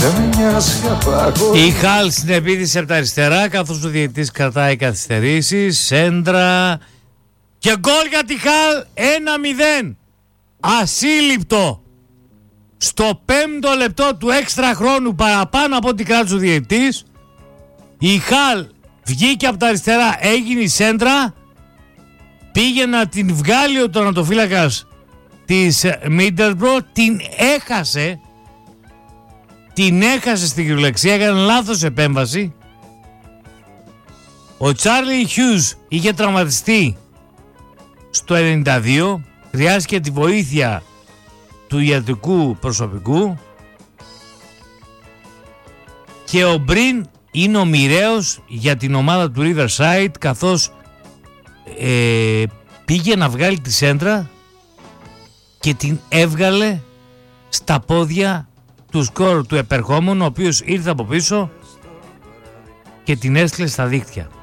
Η Χαλ στην επίθεση από τα αριστερά, καθώς ο διαιτητής κρατάει καθυστερήσεις. Σέντρα και γκολ για τη Χαλ. 1-0. Ασύλληπτο. Στο 5ο λεπτό του έξτρα χρόνου, παραπάνω από ό,τι κράτησε ο διαιτητής. Η Χαλ βγήκε από τα αριστερά, έγινε η σέντρα, πήγε να την βγάλει ο τερματοφύλακας της Μίντλσμπρο, την έχασε στην κυριολεξία, έκανε λάθος επέμβαση. Ο Τσάρλι Χιούς είχε τραυματιστεί στο 92, χρειάστηκε τη βοήθεια του ιατρικού προσωπικού και ο Μπριν είναι ο μοιραίος για την ομάδα του Riverside, καθώς πήγε να βγάλει τη σέντρα και την έβγαλε στα πόδια του σκορ του επερχόμενου, ο οποίος ήρθε από πίσω και την έστειλε στα δίκτυα.